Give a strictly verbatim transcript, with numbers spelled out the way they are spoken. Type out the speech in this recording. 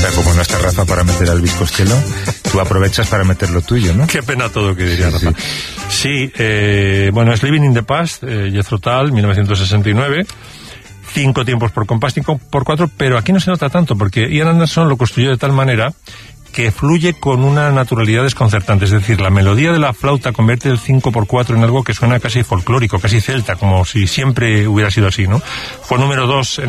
está, como no está Rafa para meter al Bizcostello, tú aprovechas para meter lo tuyo, ¿no? Qué pena todo, que diría sí, Rafa. Sí, sí eh, bueno, es Living in the Past, eh, Jethro Tull, mil novecientos sesenta y nueve. Cinco tiempos por compás, cinco por cuatro, pero aquí no se nota tanto, porque Ian Anderson lo construyó de tal manera que fluye con una naturalidad desconcertante. Es decir, la melodía de la flauta convierte el cinco por cuatro en algo que suena casi folclórico, casi celta, como si siempre hubiera sido así, ¿no? Fue número dos en